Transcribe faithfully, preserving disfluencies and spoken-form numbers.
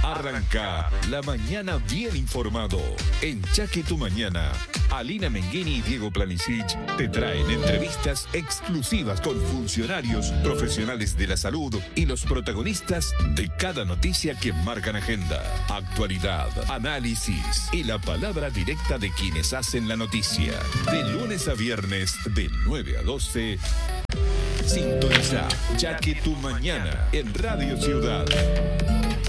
Arranca la mañana bien informado. En Chaque Tu Mañana, Alina Menghini y Diego Planisic te traen entrevistas exclusivas con funcionarios, profesionales de la salud y los protagonistas de cada noticia que marcan agenda, actualidad, análisis y la palabra directa de quienes hacen la noticia. De lunes a viernes, de nueve a doce, sintoniza Chaque Tu Mañana en Radio Ciudad.